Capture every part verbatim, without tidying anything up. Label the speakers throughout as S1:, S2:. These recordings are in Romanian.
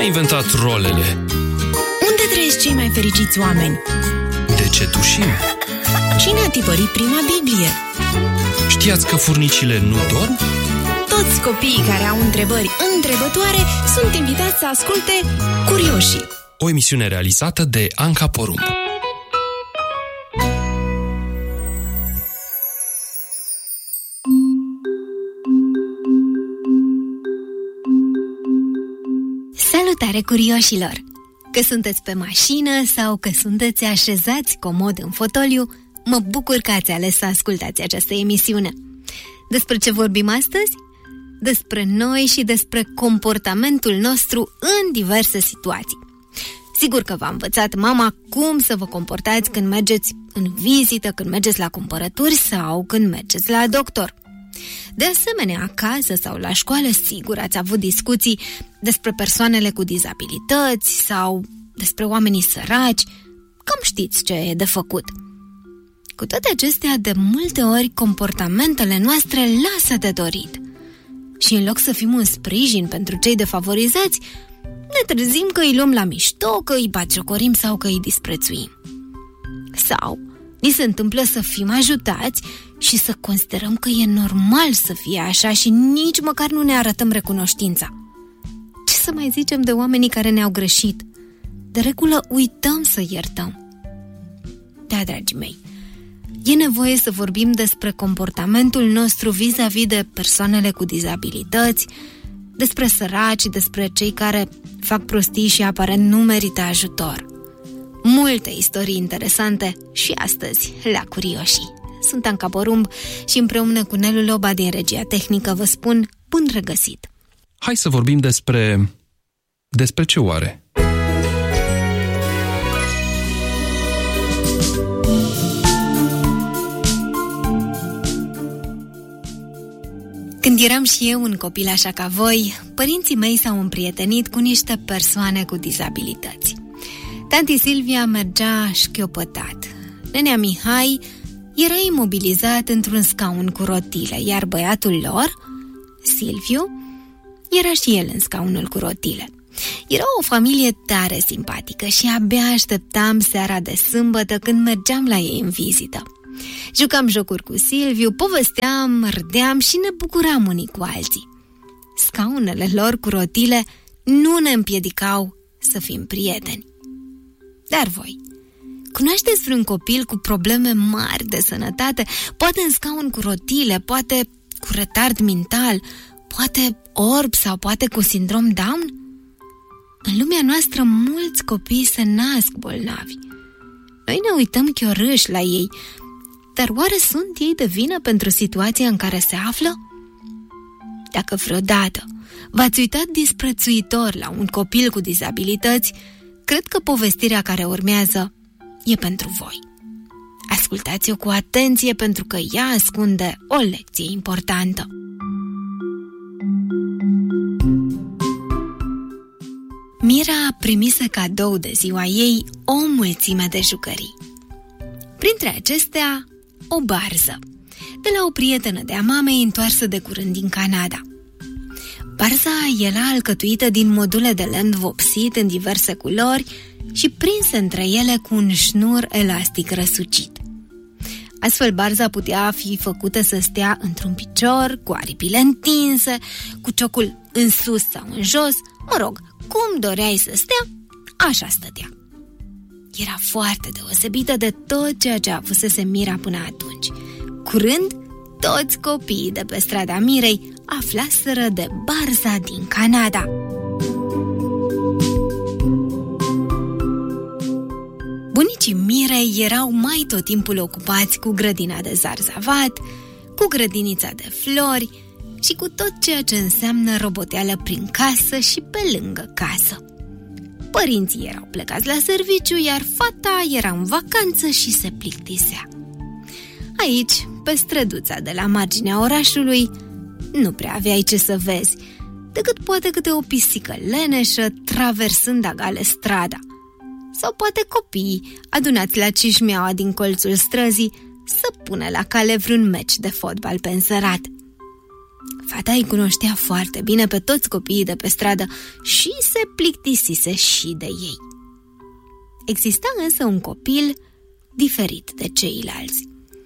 S1: a inventat rolele?
S2: Unde trăiesc cei mai fericiți oameni?
S1: De ce tușim?
S2: Cine a tipărit prima Biblie?
S1: Știați că furnicile nu dorm?
S2: Toți copiii care au întrebări întrebătoare sunt invitați să asculte Curioșii.
S1: O emisiune realizată de Anca Porumb.
S3: Salutare, curioșilor! Că sunteți pe mașină sau că sunteți așezați comod în fotoliu, mă bucur că ați ales să ascultați această emisiune. Despre ce vorbim astăzi? Despre noi și despre comportamentul nostru în diverse situații. Sigur că v-a învățat mama cum să vă comportați când mergeți în vizită, când mergeți la cumpărături sau când mergeți la doctor. De asemenea, acasă sau la școală, sigur, ați avut discuții despre persoanele cu dizabilități sau despre oamenii săraci. Cam știți ce e de făcut. Cu toate acestea, de multe ori, comportamentele noastre lasă de dorit. Și în loc să fim un sprijin pentru cei defavorizați, ne trezim că îi luăm la mișto, că îi batjocorim sau că îi disprețuim. Sau ni se întâmplă să fim ajutați și să considerăm că e normal să fie așa și nici măcar nu ne arătăm recunoștința. Ce să mai zicem de oamenii care ne-au greșit? De regulă uităm să iertăm. Da, dragii mei, e nevoie să vorbim despre comportamentul nostru vis-a-vis de persoanele cu dizabilități, despre săraci, despre cei care fac prostii și aparent nu merită ajutor. Multe istorii interesante și astăzi la Curioșii. Sunt Anca Porumb și împreună cu Nelu Loba din regia tehnică vă spun bun regăsit!
S1: Hai să vorbim despre... despre ce oare?
S3: Când eram și eu un copil așa ca voi, părinții mei s-au împrietenit cu niște persoane cu dizabilități. Tanti Silvia mergea șchiopătat. Nenea Mihai era imobilizat într-un scaun cu rotile, iar băiatul lor, Silviu, era și el în scaunul cu rotile. Era o familie tare simpatică și abia așteptam seara de sâmbătă când mergeam la ei în vizită. Jucam jocuri cu Silviu, povesteam, râdeam și ne bucuram unii cu alții. Scaunele lor cu rotile nu ne împiedicau să fim prieteni. Dar voi, cunoașteți vreun copil cu probleme mari de sănătate, poate în scaun cu rotile, poate cu retard mental, poate orb sau poate cu sindrom Down? În lumea noastră mulți copii se nasc bolnavi. Noi ne uităm chiorâși la ei, dar oare sunt ei de vină pentru situația în care se află? Dacă vreodată v-ați uitat disprețuitor la un copil cu dizabilități, cred că povestirea care urmează e pentru voi. Ascultați-o cu atenție pentru că ea ascunde o lecție importantă. Mira primise cadou de ziua ei o mulțime de jucării. Printre acestea, o barză, de la o prietenă de-a mamei întoarsă de curând din Canada. Barza era alcătuită din module de lemn vopsit în diverse culori și prinse între ele cu un șnur elastic răsucit. Astfel, barza putea fi făcută să stea într-un picior, cu aripile întinse, cu ciocul în sus sau în jos, mă rog, cum doreai să stea, așa stătea. Era foarte deosebită de tot ceea ce avusese Mira până atunci. Curând, toți copiii de pe strada Mirei aflaseră de barza din Canada. Bunicii Mirei erau mai tot timpul ocupați cu grădina de zarzavat, cu grădinița de flori și cu tot ceea ce înseamnă roboteală prin casă și pe lângă casă. Părinții erau plecați la serviciu, iar fata era în vacanță și se plictisea. Aici, pe străduța de la marginea orașului, nu prea aveai ce să vezi, decât poate câte o pisică leneșă traversând agale strada, sau poate copii adunați la cișmeaua din colțul străzii să pună la cale vreun meci de fotbal pe însărat. Fata îi cunoștea foarte bine pe toți copiii de pe stradă și se plictisise și de ei. Exista însă un copil diferit de ceilalți.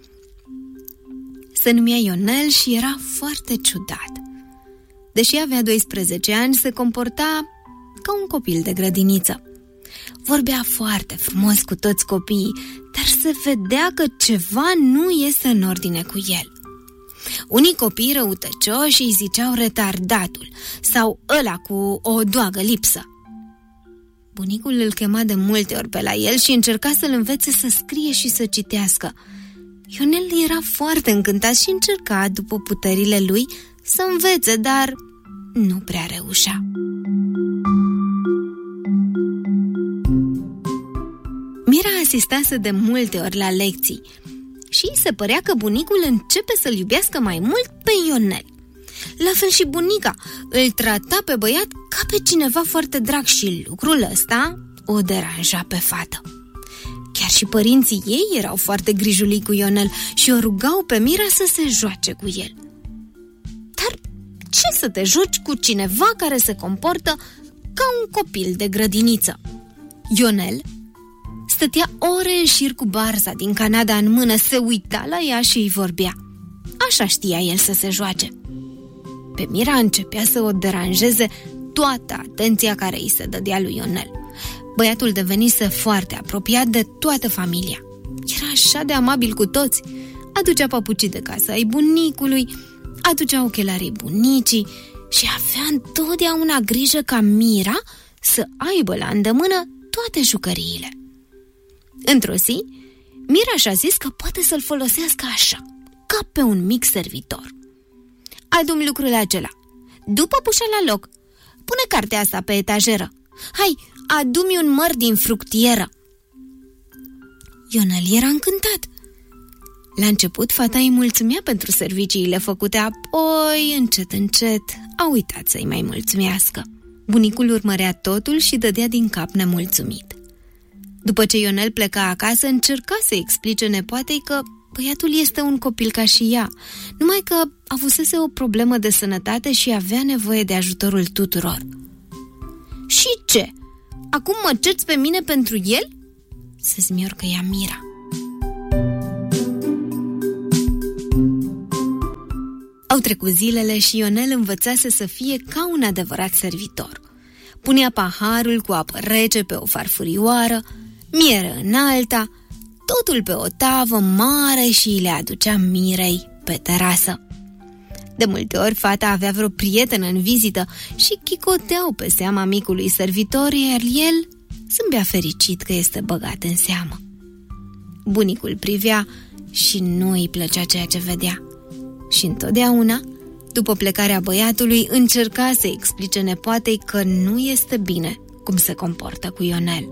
S3: Se numea Ionel și era foarte ciudat. Deși avea doisprezece ani, se comporta ca un copil de grădiniță. Vorbea foarte frumos cu toți copiii, dar se vedea că ceva nu este în ordine cu el. Unii copii răutăcioși îi ziceau retardatul sau ăla cu o doagă lipsă. Bunicul îl chema de multe ori pe la el și încerca să-l învețe să scrie și să citească. Ionel era foarte încântat și încerca, după puterile lui, să învețe, dar nu prea reușea. Mira asistase de multe ori la lecții și se părea că bunicul începe să-l iubească mai mult pe Ionel. La fel și bunica îl trata pe băiat ca pe cineva foarte drag și lucrul ăsta o deranja pe fată. Chiar și părinții ei erau foarte grijulii cu Ionel și o rugau pe Mira să se joace cu el. Dar ce să te joci cu cineva care se comportă ca un copil de grădiniță? Ionel stătea ore în șir cu barza din Canada în mână, se uita la ea și îi vorbea. Așa știa el să se joace. Pe Mira începea să o deranjeze toată atenția care îi se dădea lui Ionel. Băiatul devenise foarte apropiat de toată familia. Era așa de amabil cu toți. Aducea papucii de casă ai bunicului, aducea ochelarii bunicii și avea întotdeauna grijă ca Mira să aibă la îndemână toate jucăriile. Într-o zi, Mira și-a zis că poate să-l folosească așa, ca pe un mic servitor. Adu-mi lucrul acela, după pușă la loc, pune cartea asta pe etajeră. Hai, adu-mi un măr din fructieră. Ionel era încântat. La început, fata îi mulțumea pentru serviciile făcute, apoi, încet, încet, a uitat să-i mai mulțumească. Bunicul urmărea totul și dădea din cap nemulțumit. După ce Ionel pleca acasă, încerca să explice nepoatei că băiatul este un copil ca și ea, numai că avusese o problemă de sănătate și avea nevoie de ajutorul tuturor. Și ce? Acum mă cerți pe mine pentru el? Se zmiorcăia Mira. Au trecut zilele și Ionel învățase să fie ca un adevărat servitor. Punea paharul cu apă rece pe o farfurioară, miere în alta, totul pe o tavă mare și le aducea Mirei pe terasă. De multe ori fata avea vreo prietenă în vizită și chicoteau pe seama micului servitor, iar el zâmbea fericit că este băgat în seamă. Bunicul privea și nu îi plăcea ceea ce vedea. Și întotdeauna, după plecarea băiatului, încerca să explice nepoatei că nu este bine cum se comportă cu Ionel.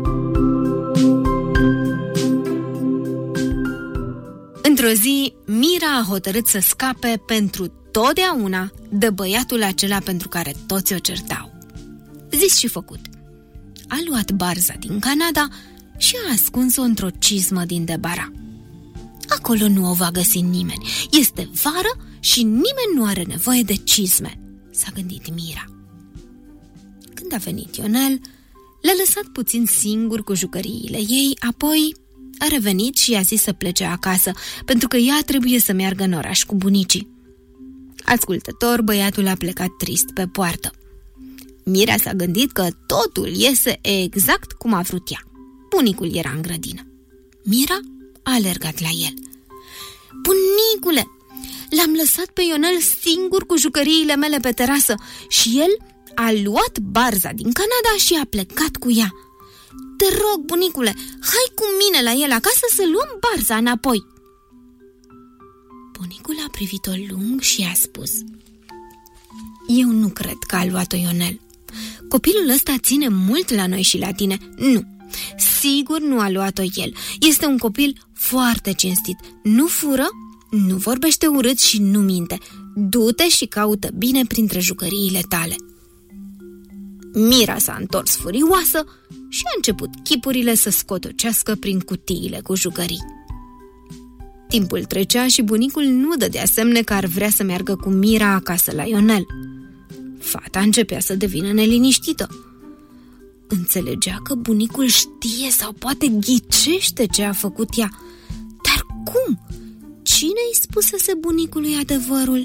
S3: Într-o zi, Mira a hotărât să scape pentru totdeauna de băiatul acela pentru care toți o certau. Zis și făcut. A luat barza din Canada și a ascuns-o într-o cizmă din debara. Acolo nu o va găsi nimeni. Este vară și nimeni nu are nevoie de cizme, s-a gândit Mira. Când a venit Ionel, l-a lăsat puțin singur cu jucăriile ei, apoi a revenit și i-a zis să plece acasă, pentru că ea trebuie să meargă în oraș cu bunicii. Ascultător, băiatul a plecat trist pe poartă. Mira s-a gândit că totul iese exact cum a vrut ea. Bunicul era în grădină. Mira a alergat la el. Bunicule, l-am lăsat pe Ionel singur cu jucăriile mele pe terasă și el a luat barza din Canada și a plecat cu ea. Te rog, bunicule, hai cu mine la el acasă să luăm barza înapoi. Bunicul a privit-o lung și a spus: Eu nu cred că a luat-o Ionel. Copilul ăsta ține mult la noi și la tine. Nu, sigur nu a luat-o el. Este un copil foarte cinstit. Nu fură, nu vorbește urât și nu minte. Du-te și caută bine printre jucăriile tale. Mira s-a întors furioasă și a început chipurile să scotocească prin cutiile cu jucării. Timpul trecea și bunicul nu dădea semne că ar vrea să meargă cu Mira acasă la Ionel. Fata începea să devină neliniștită. Înțelegea că bunicul știe sau poate ghicește ce a făcut ea. Dar cum? Cine îi spusese bunicului adevărul?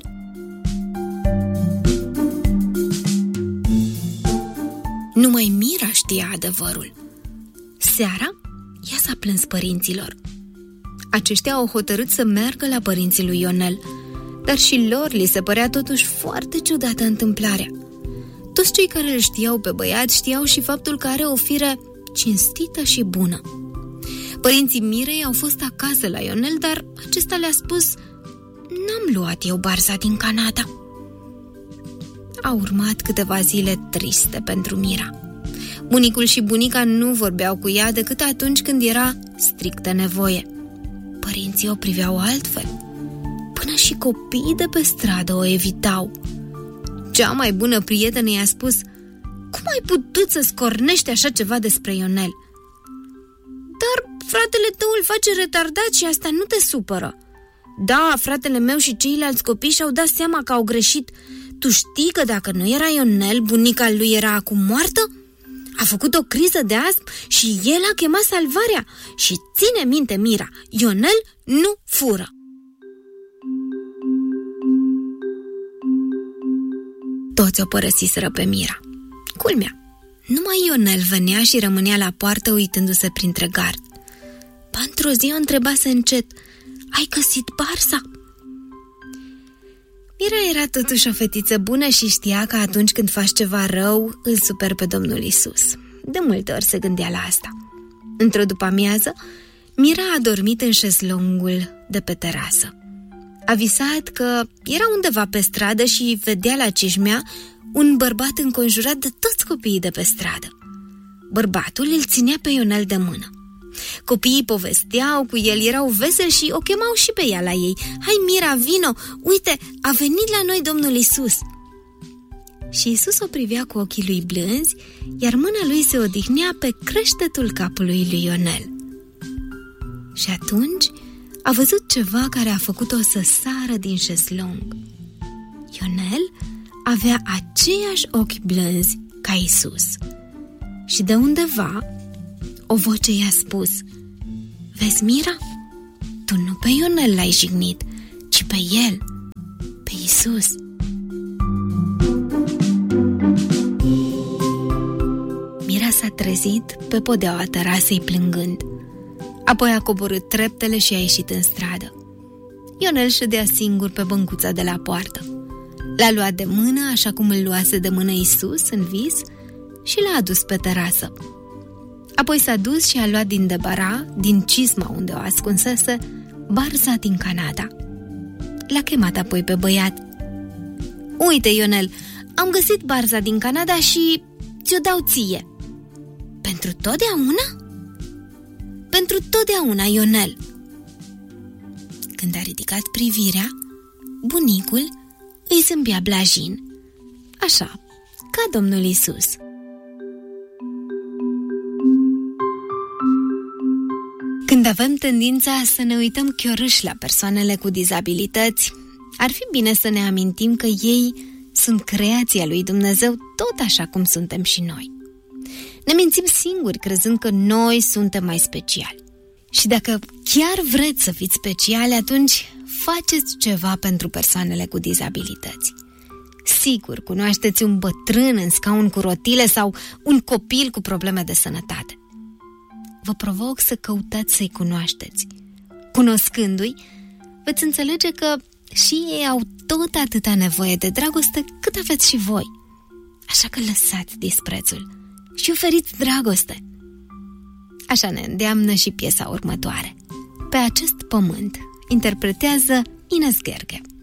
S3: Numai Mira știa adevărul. Seara, ea s-a plâns părinților. Aceștia au hotărât să meargă la părinții lui Ionel, dar și lor li se părea totuși foarte ciudată întâmplarea. Toți cei care îl știau pe băiat știau și faptul că are o fire cinstită și bună. Părinții Mirei au fost acasă la Ionel, dar acesta le-a spus: "N-am luat eu barza din Canada." Au urmat câteva zile triste pentru Mira. Bunicul și bunica nu vorbeau cu ea decât atunci când era strictă nevoie. Părinții o priveau altfel. Până și copiii de pe stradă o evitau. Cea mai bună prietenă i-a spus: "Cum ai putut să scornești așa ceva despre Ionel?" "Dar fratele tău îl face retardat și asta nu te supără." "Da, fratele meu și ceilalți copii și-au dat seama că au greșit. Tu știi că dacă nu era Ionel, bunica lui era acum moartă? A făcut o criză de astm și el a chemat salvarea. Și ține minte, Mira, Ionel nu fură." Toți o părăsiseră pe Mira. Culmea, numai Ionel venea și rămânea la poartă uitându-se printre gard. Ba într-o zi o întrebase încet: "Ai găsit barza?" Mira era totuși o fetiță bună și știa că atunci când faci ceva rău, îl superi pe Domnul Isus. De multe ori se gândea la asta. Într-o după-amiază, Mira a dormit în șezlongul de pe terasă. A visat că era undeva pe stradă și vedea la cișmea un bărbat înconjurat de toți copiii de pe stradă. Bărbatul îl ținea pe Ionel de mână. Copiii povesteau cu el, erau veseli și o chemau și pe ea la ei. "Hai, Mira, vino! Uite, a venit la noi Domnul Isus!" Și Isus o privea cu ochii lui blânzi, iar mâna lui se odihnea pe creștetul capului lui Ionel. Și atunci a văzut ceva care a făcut-o să sară din șezlong. Ionel avea aceiași ochi blânzi ca Isus. Și de undeva o voce i-a spus: "Vezi, Mira? Tu nu pe Ionel l-ai jignit, ci pe el, pe Isus." Mira s-a trezit pe podeaua terasei plângând. Apoi a coborât treptele și a ieșit în stradă. Ionel ședea singur pe băncuța de la poartă. L-a luat de mână, așa cum îl luase de mână Isus în vis, și l-a adus pe terasă. Apoi s-a dus și a luat din debara, din cizma unde o ascunsese, barza din Canada. L-a chemat apoi pe băiat. "Uite, Ionel, am găsit barza din Canada și ți-o dau ție." "Pentru totdeauna?" "Pentru totdeauna, Ionel." Când a ridicat privirea, bunicul îi zâmbea blajin, așa, ca Domnul Isus. Când avem tendința să ne uităm chiorâși la persoanele cu dizabilități, ar fi bine să ne amintim că ei sunt creația lui Dumnezeu tot așa cum suntem și noi. Ne mințim singuri crezând că noi suntem mai speciali. Și dacă chiar vreți să fiți speciali, atunci faceți ceva pentru persoanele cu dizabilități. Sigur, cunoașteți un bătrân în scaun cu rotile sau un copil cu probleme de sănătate. Vă provoc să căutați să-i cunoașteți. Cunoscându-i, veți înțelege că și ei au tot atâta nevoie de dragoste cât aveți și voi. Așa că lăsați disprețul și oferiți dragoste. Așa ne îndeamnă și piesa următoare. Pe acest pământ interpretează Ines Gherghe.